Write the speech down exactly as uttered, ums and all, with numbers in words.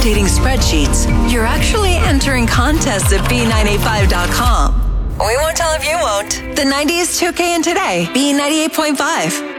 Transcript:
updating spreadsheets, you're actually entering contests at B nine eighty-five dot com. We won't tell if you won't. The nineties two K in today, B ninety-eight point five.